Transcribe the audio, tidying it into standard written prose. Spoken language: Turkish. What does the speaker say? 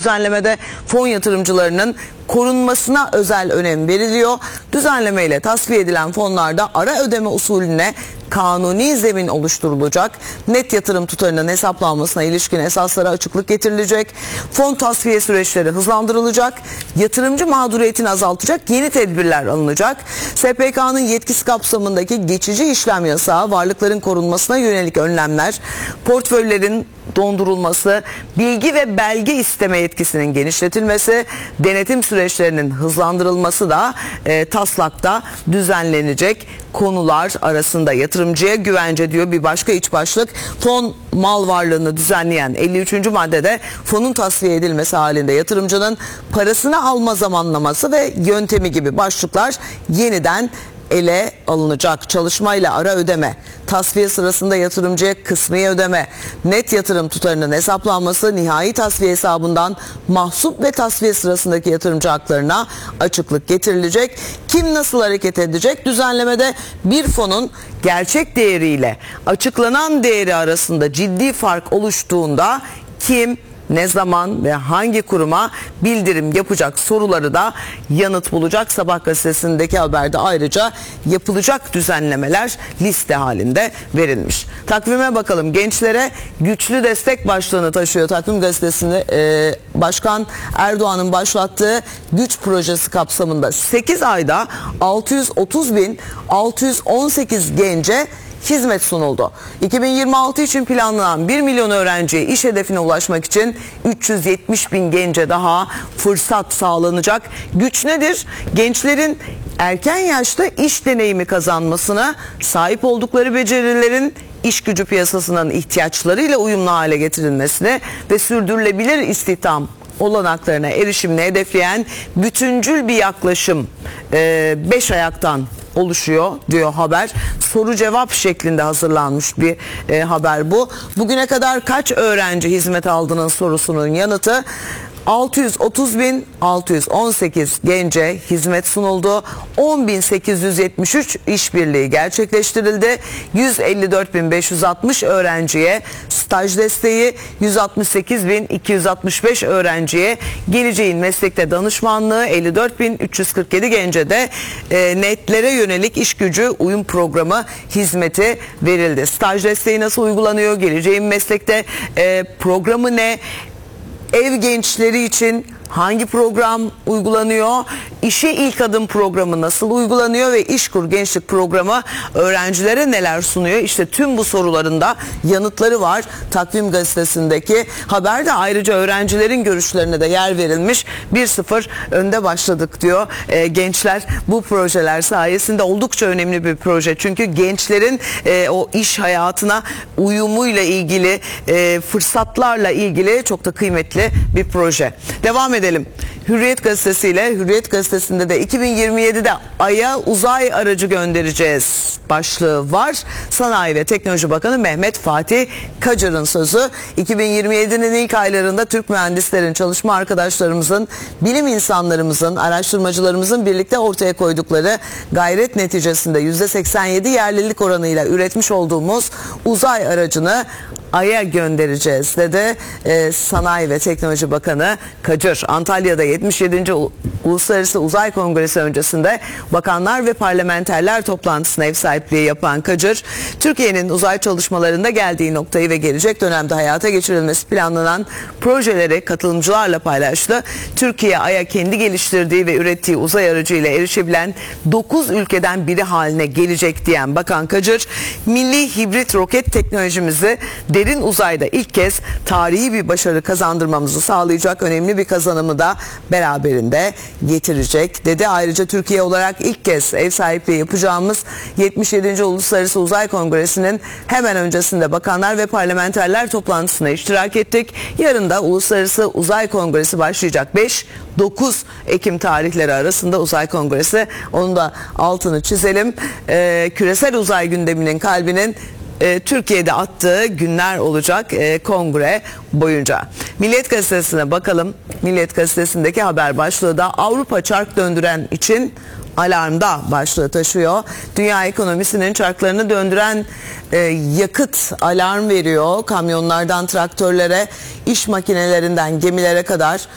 Düzenlemede fon yatırımcılarının korunmasına özel önem veriliyor. Düzenlemeyle tasfiye edilen fonlarda ara ödeme usulüne kanuni zemin oluşturulacak. Net yatırım tutarının hesaplanmasına ilişkin esaslara açıklık getirilecek. Fon tasfiye süreçleri hızlandırılacak. Yatırımcı mağduriyetini azaltacak yeni tedbirler alınacak. SPK'nın yetkisi kapsamındaki geçici işlem yasağı, varlıkların korunmasına yönelik önlemler, portföylerin dondurulması, bilgi ve belge isteme yetkisinin genişletilmesi, denetim süreçlerinin hızlandırılması da taslakta düzenlenecek konular arasında. Yatırımcıya güvence diyor bir başka iç başlık. Fon mal varlığını düzenleyen 53. maddede fonun tasfiye edilmesi halinde yatırımcının parasını alma zamanlaması ve yöntemi gibi başlıklar yeniden ele alınacak. Çalışmayla ara ödeme, tasfiye sırasında yatırımcıya kısmi ödeme, net yatırım tutarının hesaplanması, nihai tasfiye hesabından mahsup ve tasfiye sırasındaki yatırımcı haklarına açıklık getirilecek. Kim nasıl hareket edecek? Düzenlemede bir fonun gerçek değeriyle açıklanan değeri arasında ciddi fark oluştuğunda kim, ne zaman ve hangi kuruma bildirim yapacak soruları da yanıt bulacak. Sabah gazetesindeki haberde ayrıca yapılacak düzenlemeler liste halinde verilmiş. Takvime bakalım. Gençlere güçlü destek başlığını taşıyor Takvim gazetesinde. Başkan Erdoğan'ın başlattığı güç projesi kapsamında 8 ayda 630.618 gence hizmet sunuldu. 2026 için planlanan 1 milyon öğrenciye iş hedefine ulaşmak için 370.000 gence daha fırsat sağlanacak. Güç nedir? Gençlerin erken yaşta iş deneyimi kazanmasına, sahip oldukları becerilerin iş gücü piyasasının ihtiyaçlarıyla uyumlu hale getirilmesine ve sürdürülebilir istihdam olanaklarına erişimini hedefleyen bütüncül bir yaklaşım 5 ayaktan oluşuyor diyor haber. Soru cevap şeklinde hazırlanmış bir haber bu. Bugüne kadar kaç öğrenci hizmet aldığının sorusunun yanıtı 630.618 gence hizmet sunuldu. 10.873 işbirliği gerçekleştirildi. 154.560 öğrenciye staj desteği, 168.265 öğrenciye geleceğin meslekte danışmanlığı, 54.347 gence de netlere yönelik iş gücü uyum programı hizmeti verildi. Staj desteği nasıl uygulanıyor? Geleceğin meslekte programı ne? Ev gençleri için hangi program uygulanıyor? İşe ilk adım programı nasıl uygulanıyor ve İşkur Gençlik Programı öğrencilere neler sunuyor? İşte tüm bu soruların da yanıtları var Takvim gazetesindeki haberde. Ayrıca öğrencilerin görüşlerine de yer verilmiş. 1-0 önde başladık diyor. Gençler bu projeler sayesinde oldukça önemli bir proje. Çünkü gençlerin o iş hayatına uyumuyla ilgili, fırsatlarla ilgili çok da kıymetli bir proje. Devam edelim. Hürriyet gazetesiyle. Hürriyet gazetesinde de 2027'de Ay'a uzay aracı göndereceğiz başlığı var. Sanayi ve Teknoloji Bakanı Mehmet Fatih Kacır'ın sözü. 2027'nin ilk aylarında Türk mühendislerin, çalışma arkadaşlarımızın, bilim insanlarımızın, araştırmacılarımızın birlikte ortaya koydukları gayret neticesinde %87 yerlilik oranıyla üretmiş olduğumuz uzay aracını Ay'a göndereceğiz dedi Sanayi ve Teknoloji Bakanı Kacır. Antalya'da 77. Uluslararası Uzay Kongresi öncesinde bakanlar ve parlamenterler toplantısına ev sahipliği yapan Kacır, Türkiye'nin uzay çalışmalarında geldiği noktayı ve gelecek dönemde hayata geçirilmesi planlanan projeleri katılımcılarla paylaştı. Türkiye Ay'a kendi geliştirdiği ve ürettiği uzay aracıyla erişebilen 9 ülkeden biri haline gelecek diyen Bakan Kacır, milli hibrit roket teknolojimizi derin uzayda ilk kez tarihi bir başarı kazandırmamızı sağlayacak önemli bir kazanımı da beraberinde getirecek dedi. Ayrıca Türkiye olarak ilk kez ev sahipliği yapacağımız 77. Uluslararası Uzay Kongresi'nin hemen öncesinde bakanlar ve parlamenterler toplantısına iştirak ettik. Yarın da Uluslararası Uzay Kongresi başlayacak. 5-9 Ekim tarihleri arasında Uzay Kongresi. Onun da altını çizelim. Küresel uzay gündeminin kalbinin Türkiye'de attığı günler olacak kongre boyunca. Milliyet gazetesine bakalım. Milliyet gazetesindeki haber başlığı da Avrupa çark döndüren için alarmda başlığı taşıyor. Dünya ekonomisinin çarklarını döndüren yakıt alarm veriyor. Kamyonlardan traktörlere, iş makinelerinden gemilere kadar